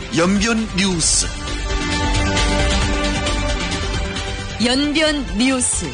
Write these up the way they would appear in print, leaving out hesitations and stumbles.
연변 뉴스. 연변 뉴스.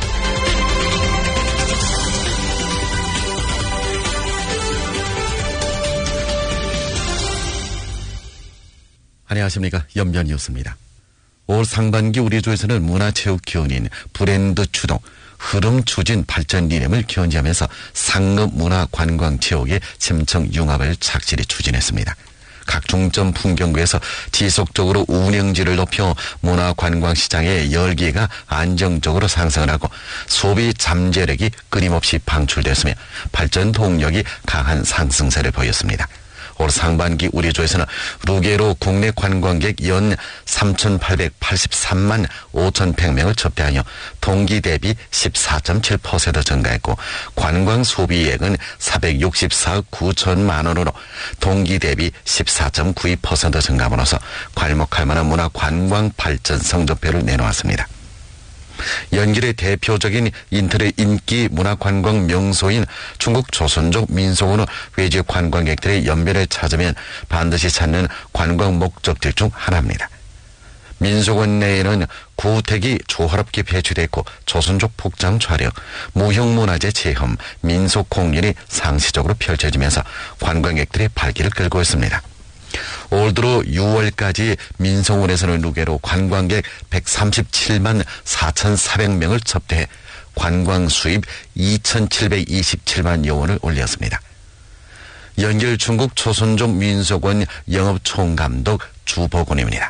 안녕하십니까. 연변 뉴스입니다. 올 상반기 우리 주에서는 문화체육기운인 브랜드 추동, 흐름 추진 발전 이념을 견지하면서 상급 문화관광체육의 심층 융합을 착실히 추진했습니다. 각 중점 풍경구에서 지속적으로 운영질을 높여 문화관광시장의 열기가 안정적으로 상승을 하고 소비 잠재력이 끊임없이 방출됐으며 발전 동력이 강한 상승세를 보였습니다. 올 상반기 우리 주에서는 루게로 국내 관광객 연 3,883만 5,100명을 접대하여 동기 대비 14.7% 증가했고 관광 소비액은 464억 9천만 원으로 동기 대비 14.92% 증가함으로써 괄목할 만한 문화 관광 발전 성적표를 내놓았습니다. 연길의 대표적인 인터넷 인기 문화관광 명소인 중국 조선족 민속원은 외지 관광객들의 연변을 찾으면 반드시 찾는 관광 목적지 중 하나입니다. 민속원 내에는 구택이 조화롭게 배치되어 있고 조선족 복장 촬영, 무형문화재 체험, 민속 공연이 상시적으로 펼쳐지면서 관광객들의 발길을 끌고 있습니다. 올 들어 6월까지 민속원에서는 루게로 관광객 137만 4,400명을 접대해 관광 수입 2,727만여 원을 올렸습니다. 연길 중국 조선족 민속원 영업총감독 주보군입니다.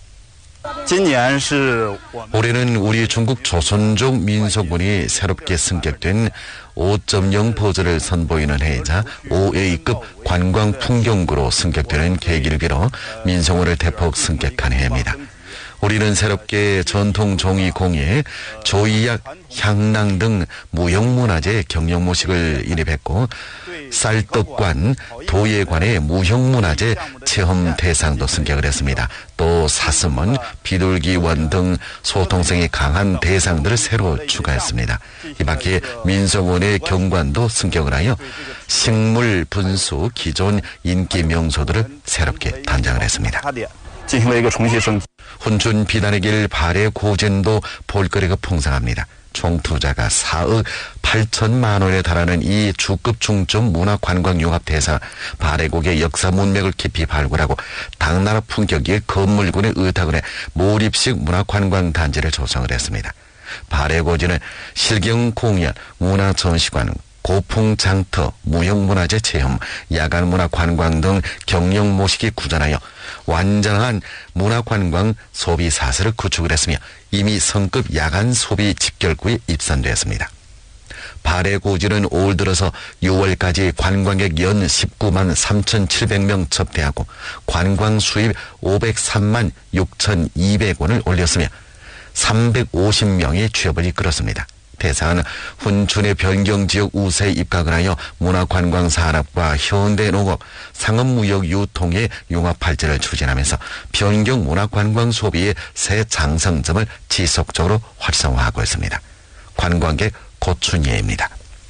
올해는 우리 중국 조선족 민속원이 새롭게 승격된 5.0 버전을 선보이는 해이자 5A급 관광 풍경구로 승격되는 계기를 빌어 민속원을 대폭 승격한 해입니다. 우리는 새롭게 전통 종이 공예, 조이약, 향랑 등 무형문화재 경영모식을 인입했고 쌀떡관, 도예관의 무형문화재 체험 대상도 승격을 했습니다. 또 사슴원, 비둘기원 등 소통성이 강한 대상들을 새로 추가했습니다. 이 밖에 민속원의 경관도 승격을 하여 식물 분수 기존 인기 명소들을 새롭게 단장을 했습니다. 훈춘 비단의 길 발해 고젠도 볼거리가 풍성합니다. 총 투자가 4억 8천만 원에 달하는 이 주급 중점 문화관광융합대사 발해곡의 역사 문맥을 깊이 발굴하고 당나라 품격의 건물군에 의탁을 해 몰입식 문화관광단지를 조성을 했습니다. 발해고지는 실경공연, 문화전시관, 고풍장터, 무형문화재 체험, 야간문화관광 등 경영모식이 구전하여 완전한 문화관광 소비사슬을 구축을 했으며 이미 성급 야간 소비 집결구에 입산되었습니다. 발해고지는 올 들어서 6월까지 관광객 연 19만 3,700명 접대하고 관광 수입 503만 6,200원을 올렸으며 350명의 취업을 이끌었습니다. 대상은 훈춘의 변경지역 우세에 입각을 하여 문화관광산업과 현대농업, 상업무역 유통의 융합 발전을 추진하면서 변경 문화관광 소비의 새 장성점을 지속적으로 활성화하고 있습니다. 관광객 고춘예입니다.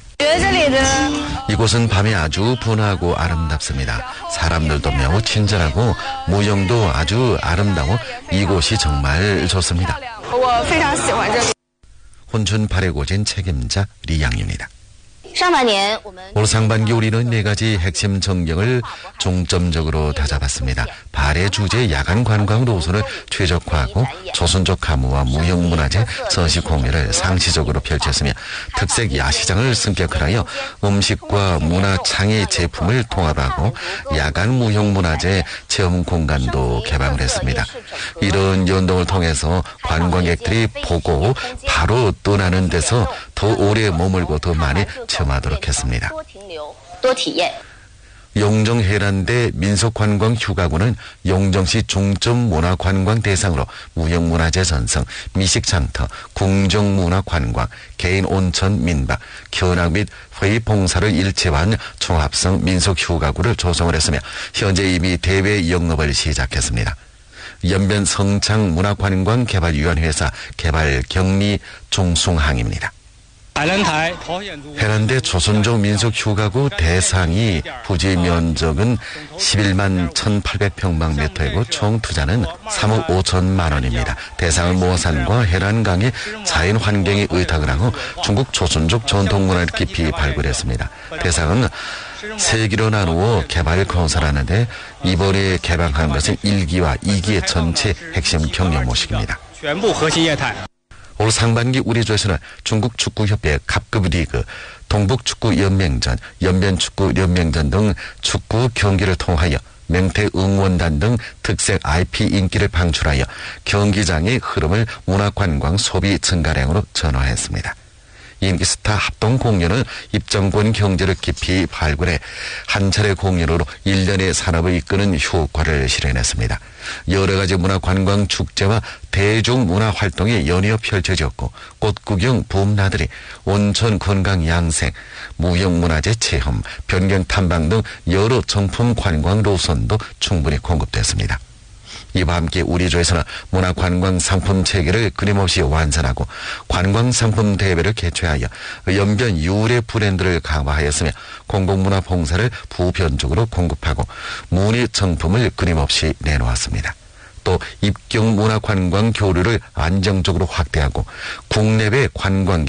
이곳은 밤에 아주 분하고 아름답습니다. 사람들도 매우 친절하고 모형도 아주 아름다워 이곳이 정말 좋습니다. 훈춘 발해고진 책임자 리양입니다. 올 상반기 우리는 4가지 핵심 정경을 중점적으로 다잡았습니다. 발해 주제 야간 관광 노선을 최적화하고 조선족 가무와 무형문화재 서식 공연을 상시적으로 펼쳤으며 특색 야시장을 승격하여 음식과 문화 창의 제품을 통합하고 야간 무형문화재 체험 공간도 개방을 했습니다. 이런 연동을 통해서 관광객들이 보고 바로 떠나는 데서 더 오래 머물고 더 많이 체험하도록 했습니다. 용정해란대 민속관광휴가구는 용정시 중점문화관광 대상으로 무형문화재 전성, 미식장터, 궁정문화관광, 개인온천 민박, 견학 및 회의봉사를 일체화한 종합성 민속휴가구를 조성을 했으며 현재 이미 대외 영업을 시작했습니다. 연변 성창문화관광개발위원회사 개발경리 종숭항입니다. 해난대 조선족 민속휴가구 대상이 부지 면적은 11만 1,800평방미터이고 총 투자는 3억 5천만 원입니다. 대상은 모산과 해난강의 자연 환경에 의탁을 하고 중국 조선족 전통문화를 깊이 발굴했습니다. 대상은 3기로 나누어 개발 건설하는데 이번에 개방한 것은 1기와 2기의 전체 핵심 경영 모식입니다. 올 상반기 우리 조에서는 중국 축구협회 갑급 리그, 동북축구연맹전, 연변축구연맹전 등 축구 경기를 통하여 맹태 응원단 등 특색 IP 인기를 방출하여 경기장의 흐름을 문화관광 소비 증가량으로 전환했습니다. 인기 스타 합동 공연은 입정권 경제를 깊이 발굴해 한 차례 공연으로 일련의 산업을 이끄는 효과를 실현했습니다. 여러 가지 문화관광 축제와 대중문화 활동이 연이어 펼쳐졌고 꽃구경 붐나들이 온천 건강 양생, 무형문화재 체험, 변경 탐방 등 여러 정품 관광 노선도 충분히 공급됐습니다. 이와 함께 우리 조에서는 문화관광 상품 체계를 끊임없이 완善하고 관광상품 대회를 개최하여 연변 유래 브랜드를 강화하였으며 공공문화 봉사를 부변적으로 공급하고 문의 정품을 끊임없이 내놓았습니다. 또 입경 문화관광 교류를 안정적으로 확대하고 국내외 관광